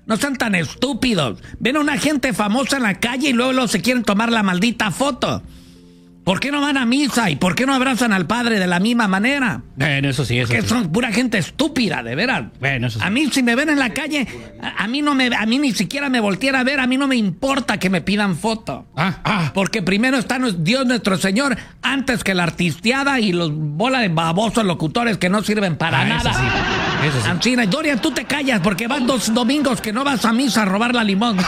No sean tan estúpidos. Ven a una gente famosa en la calle y luego se quieren tomar la maldita foto. ¿Por qué no van a misa? ¿Y por qué no abrazan al padre de la misma manera? Bueno, eso sí, eso Que sí. son pura gente estúpida, de veras. Bueno, eso sí. A mí, si me ven en la calle, a mí ni siquiera me voltean a ver, a mí no me importa que me pidan foto. Porque primero está Dios nuestro Señor antes que la artisteada y los bola de babosos locutores que no sirven para nada. Eso sí. Ancina, Dorian, tú te callas porque van 2 domingos que no vas a misa a robar la limón.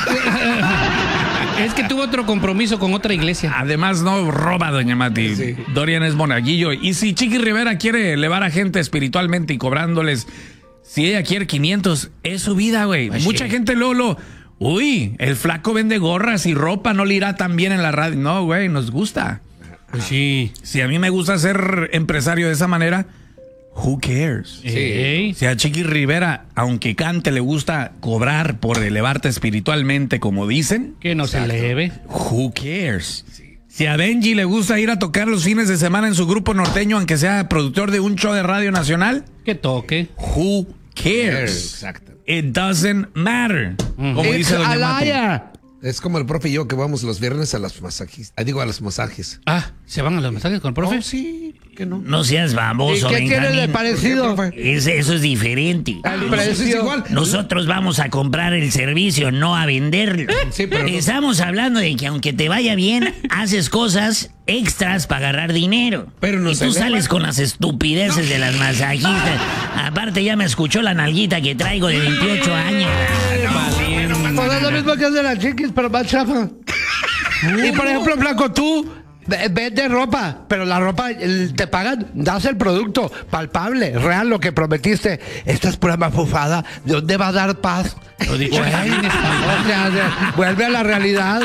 Es que tuvo otro compromiso con otra iglesia. Además, no roba, doña Mati. Sí. Dorian es monaguillo. Y si Chiqui Rivera quiere elevar a gente espiritualmente y cobrándoles, si ella quiere 500, es su vida, güey. Mucha gente uy, el flaco vende gorras y ropa, no le irá tan bien en la radio. No, güey, nos gusta. Sí. Si a mí me gusta ser empresario de esa manera, who cares? Sí. Si a Chiqui Rivera, aunque cante, le gusta cobrar por elevarte espiritualmente, como dicen, Que no se eleve. who cares? Si a Benji le gusta ir a tocar los fines de semana en su grupo norteño, aunque sea productor de un show de radio nacional, Que toque. who cares? Exacto. It doesn't matter. Como dice doña Mati. Es como el profe y yo que vamos los viernes a los masajes. A los masajes. ¿Se van a los masajes con el profe? Oh, sí, ¿por qué no? No seas baboso, ¿Y qué tiene de parecido? Eso es diferente. El precio es igual. Nosotros vamos a comprar el servicio, no a venderlo. Sí, pero no. Estamos hablando de que aunque te vaya bien, haces cosas extras para agarrar dinero. Pero no y se tú eleva. sales con las estupideces de las masajistas. Aparte ya me escuchó la nalguita que traigo de 28 años. Pues es lo mismo que hace la Chiquis, pero más chafa. Y por ejemplo, Blanco, tú vendes ropa, pero la ropa te pagan, das el producto palpable, real, lo que prometiste. Esto es pura mafufada. ¿De dónde va a dar paz? Lo dicho también en español. O sea, vuelve a la realidad.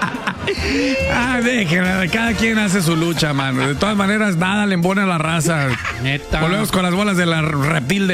Déjenla, cada quien hace su lucha, mano. De todas maneras, nada le embona a la raza. Neta. Volvemos con las bolas de la reptil de